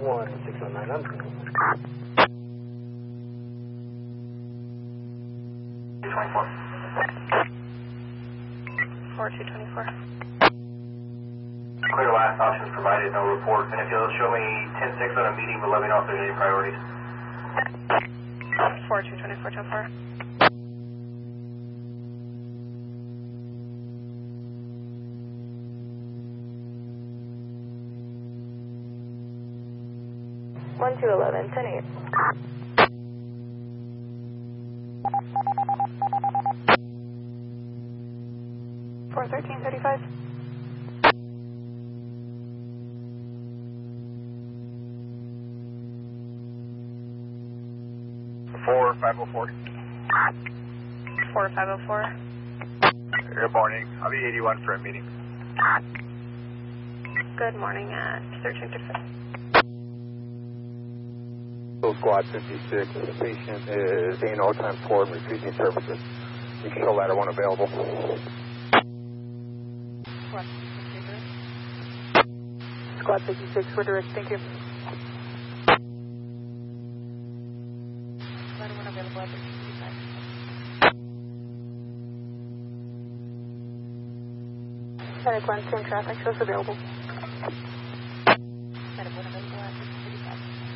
1609 under. 224. 4224. Clear last options provided, no report. And if you'll show me 10-6 on a meeting, but let me know if there's any priorities. 4224, 10-4. One 211, 10-8. Four 1335. 4504. 4504. Good morning. I'll be 81 for a meeting. Good morning at 1335. Squad 56, the patient is in all-time forward refusing services. You can show ladder 1 available. Squad 56, we're direct, thank you. Ladder 1 available at 1335. Medic 1, same traffic, shows available.